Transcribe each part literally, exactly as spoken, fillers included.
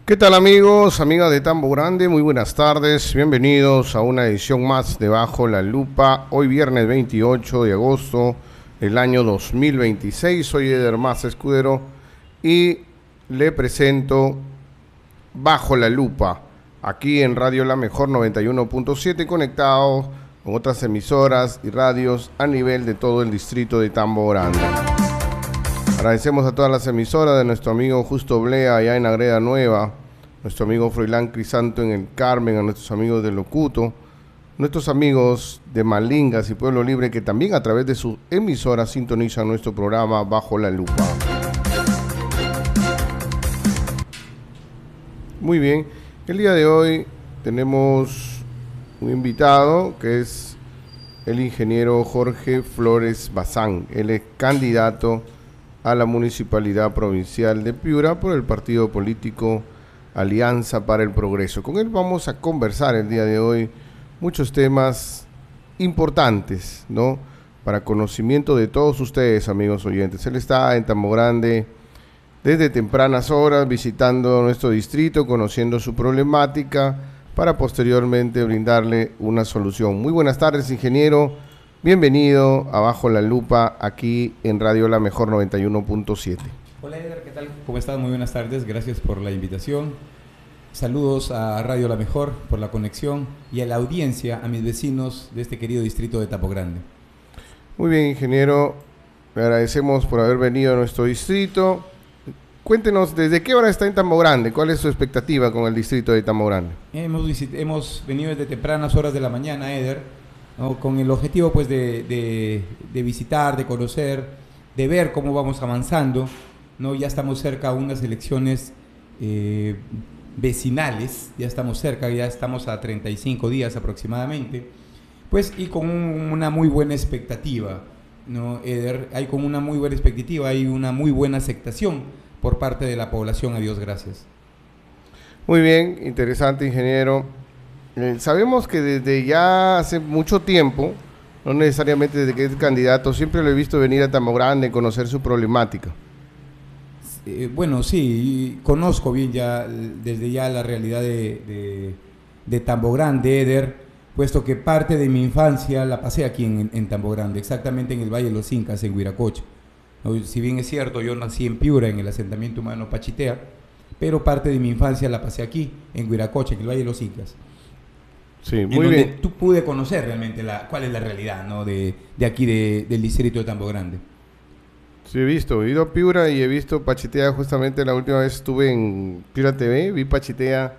¿Qué tal amigos, amigas de Tambo Grande? Muy buenas tardes, bienvenidos a una edición más de Bajo la Lupa. Hoy viernes veintiocho de agosto del año dos mil veintiséis, soy Eder Maza Escudero y le presento Bajo la Lupa, aquí en Radio La Mejor noventa y uno punto siete, conectados con otras emisoras y radios a nivel de todo el distrito de Tambo Grande. Agradecemos a todas las emisoras de nuestro amigo Justo Blea allá en Agreda Nueva, nuestro amigo Froilán Crisanto en el Carmen, a nuestros amigos de Locuto, nuestros amigos de Malingas y Pueblo Libre que también a través de su emisora sintonizan nuestro programa Bajo la Lupa. Muy bien, el día de hoy tenemos un invitado que es el ingeniero Jorge Flores Bazán. Él es candidato a la Municipalidad Provincial de Piura por el partido político Alianza para el Progreso. Con él vamos a conversar el día de hoy muchos temas importantes, ¿no? Para conocimiento de todos ustedes, amigos oyentes. Él está en Tambo Grande desde tempranas horas, visitando nuestro distrito, conociendo su problemática, para posteriormente brindarle una solución. Muy buenas tardes, ingeniero. Bienvenido a Bajo la Lupa, aquí en Radio La Mejor noventa y uno punto siete. Hola Eder, ¿qué tal? ¿Cómo estás? Muy buenas tardes, gracias por la invitación. Saludos a Radio La Mejor por la conexión y a la audiencia, a mis vecinos de este querido distrito de Tambo Grande. Muy bien, ingeniero, le agradecemos por haber venido a nuestro distrito. Cuéntenos, ¿desde qué hora está en Tambo Grande? ¿Cuál es su expectativa con el distrito de Tambo Grande? Hemos, hemos venido desde tempranas horas de la mañana, Eder, ¿no? Con el objetivo pues de, de, de visitar, de conocer, de ver cómo vamos avanzando, ¿no? Ya estamos cerca a unas elecciones eh, vecinales, ya estamos cerca, ya estamos a treinta y cinco días aproximadamente, pues y con un, una muy buena expectativa, ¿no, Eder? Hay con una muy buena expectativa, hay una muy buena aceptación por parte de la población, a Dios gracias. Muy bien, interesante, ingeniero. Eh, sabemos que desde ya hace mucho tiempo, no necesariamente desde que es candidato, siempre lo he visto venir a Tambo Grande, conocer su problemática. Eh, bueno, sí, conozco bien ya desde ya la realidad de, de, de Tambo Grande, Eder, puesto que parte de mi infancia la pasé aquí en, en Tambo Grande, exactamente en el Valle de los Incas, en Huiracocha. ¿No? Si bien es cierto, yo nací en Piura, en el asentamiento humano Pachitea, pero parte de mi infancia la pasé aquí, en Huiracocha, en el Valle de los Incas. Sí, muy en donde bien. Tú pude conocer realmente la, cuál es la realidad, ¿no? de, de aquí de, del distrito de Tambo Grande. Sí, he visto, he ido a Piura y he visto Pachitea. Justamente la última vez estuve en Piura T V, vi Pachitea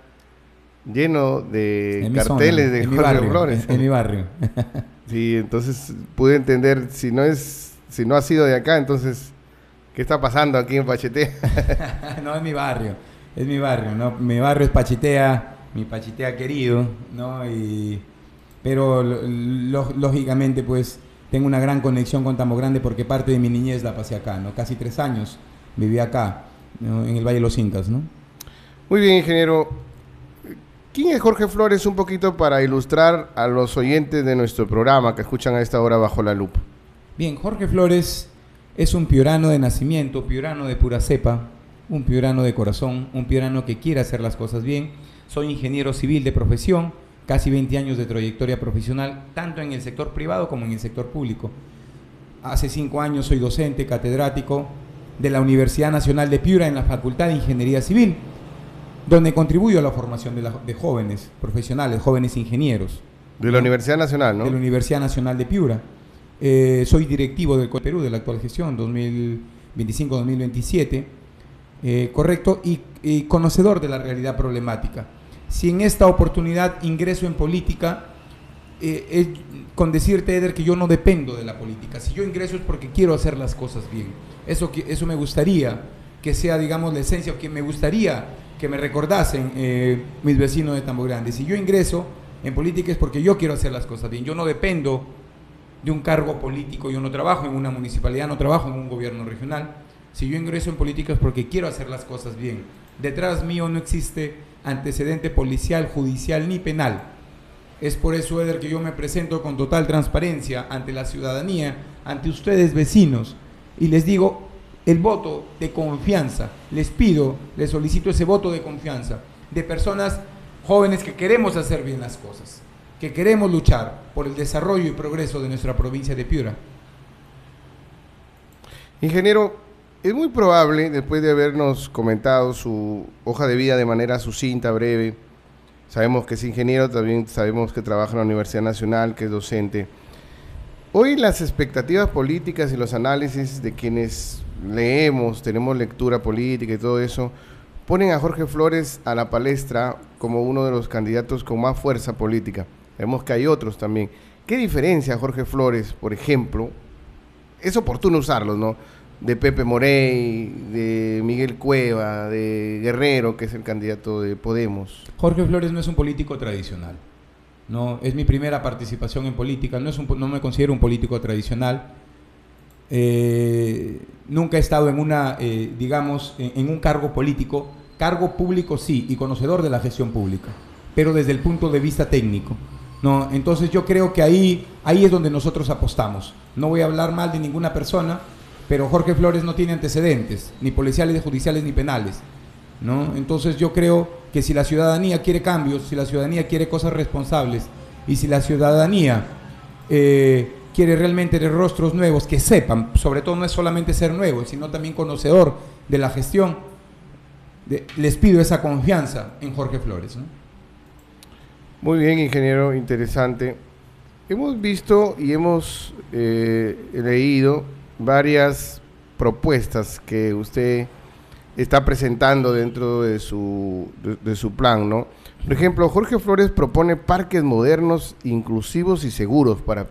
lleno de carteles zona, de Jorge barrio, Flores. En, en mi barrio. Sí, entonces pude entender, si no es, si no ha sido de acá, entonces, ¿qué está pasando aquí en Pachitea? No, es mi barrio, es mi barrio, ¿no? Mi barrio es Pachitea, mi Pachitea querido, ¿no? Y, pero lo, lógicamente, pues, tengo una gran conexión con Tambo Grande porque parte de mi niñez la pasé acá, ¿no? Casi tres años viví acá, ¿no? En el Valle de los Incas, ¿no? Muy bien, ingeniero. ¿Quién es Jorge Flores? Un poquito para ilustrar a los oyentes de nuestro programa que escuchan a esta hora Bajo la Lupa. Bien, Jorge Flores es un piurano de nacimiento, piurano de pura cepa, un piurano de corazón, un piurano que quiere hacer las cosas bien. Soy ingeniero civil de profesión, casi veinte años de trayectoria profesional, tanto en el sector privado como en el sector público. Hace cinco años soy docente, catedrático de la Universidad Nacional de Piura en la Facultad de Ingeniería Civil, donde contribuyo a la formación de, la, de jóvenes profesionales, jóvenes ingenieros. De la ¿no? Universidad Nacional, ¿no? De la Universidad Nacional de Piura. Eh, soy directivo del Perú de la actual gestión, dos mil veinticinco a dos mil veintisiete, eh, correcto, y, y conocedor de la realidad problemática. Si en esta oportunidad ingreso en política, eh, eh, con decirte, Eder, que yo no dependo de la política. Si yo ingreso es porque quiero hacer las cosas bien. Eso, que, eso me gustaría que sea, digamos, la esencia, o que me gustaría que me recordasen eh, mis vecinos de Tambo Grande. Si yo ingreso en política es porque yo quiero hacer las cosas bien. Yo no dependo de un cargo político, yo no trabajo en una municipalidad, no trabajo en un gobierno regional. Si yo ingreso en política es porque quiero hacer las cosas bien. Detrás mío no existe antecedente policial, judicial ni penal. Es por eso, Eder, que yo me presento con total transparencia ante la ciudadanía, ante ustedes vecinos, y les digo el voto de confianza. Les pido, les solicito ese voto de confianza de personas jóvenes que queremos hacer bien las cosas, que queremos luchar por el desarrollo y progreso de nuestra provincia de Piura. Ingeniero, es muy probable, después de habernos comentado su hoja de vida de manera sucinta, breve, sabemos que es ingeniero, también sabemos que trabaja en la Universidad Nacional, que es docente. Hoy las expectativas políticas y los análisis de quienes leemos, tenemos lectura política y todo eso, ponen a Jorge Flores a la palestra como uno de los candidatos con más fuerza política. Vemos que hay otros también. ¿Qué diferencia Jorge Flores, por ejemplo? Es oportuno usarlos, ¿no? De Pepe Morey, de Miguel Cueva, de Guerrero, que es el candidato de Podemos. Jorge Flores no es un político tradicional. No, es mi primera participación en política. No, es un, no me considero un político tradicional. Eh, nunca he estado en una, eh, digamos, en, en un cargo político. Cargo público sí, y conocedor de la gestión pública, pero desde el punto de vista técnico. No, entonces yo creo que ahí, ahí es donde nosotros apostamos. No voy a hablar mal de ninguna persona, pero Jorge Flores no tiene antecedentes, ni policiales, judiciales, ni penales, ¿no? Entonces yo creo que si la ciudadanía quiere cambios, si la ciudadanía quiere cosas responsables, y si la ciudadanía eh, quiere realmente de rostros nuevos que sepan, sobre todo no es solamente ser nuevo, sino también conocedor de la gestión, de, les pido esa confianza en Jorge Flores, ¿no? Muy bien, ingeniero, interesante. Hemos visto y hemos eh, leído varias propuestas que usted está presentando dentro de su, de, de su plan, ¿no? Por ejemplo, Jorge Flores propone parques modernos, inclusivos y seguros para